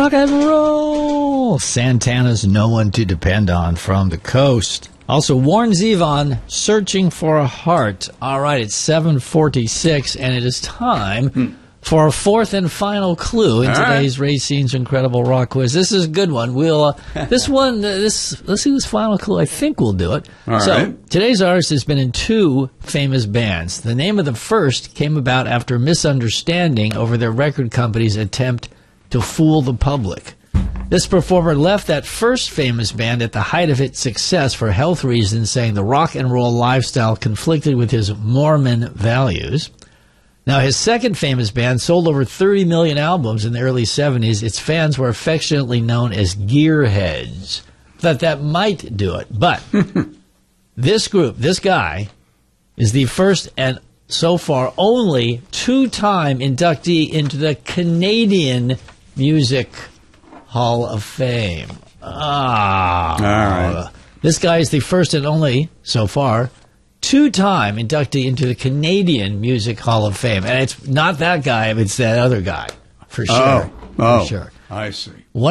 rock and roll. Santana's No One to Depend On from the Coast. Also, Warren Zevon, Searching for a Heart. All right, it's 7:46, and it is time for a fourth and final clue in today's Racine's Incredible Rock Quiz. This is a good one. Let's see this final clue. I think we'll do it. All right. Today's artist has been in two famous bands. The name of the first came about after a misunderstanding over their record company's attempt to fool the public. This performer left that first famous band at the height of its success for health reasons, saying the rock and roll lifestyle conflicted with his Mormon values. Now, his second famous band sold over 30 million albums in the early 70s. Its fans were affectionately known as Gearheads. Thought that might do it. But this group, this guy, is the first and so far only two-time inductee into the Canadian Music Hall of Fame. All right. This guy is the first and only, so far, two-time inductee into the Canadian Music Hall of Fame. And it's not that guy, it's that other guy, for sure. Oh, for sure. I see.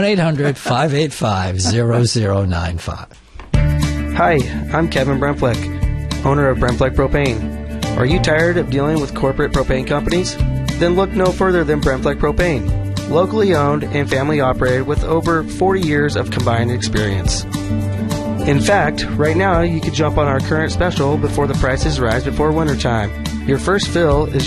1-800-585-0095. Hi, I'm Kevin Bremfleck, owner of Bremfleck Propane. Are you tired of dealing with corporate propane companies? Then look no further than Bremfleck Propane. Locally owned and family operated with over 40 years of combined experience. In fact, right now you could jump on our current special before the prices rise before wintertime. Your first fill is